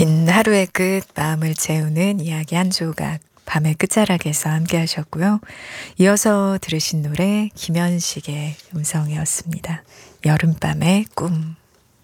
긴 하루의 끝 마음을 재우는 이야기 한 조각 밤의 끝자락에서 함께 하셨고요. 이어서 들으신 노래 김현식의 음성이었습니다. 여름밤의 꿈.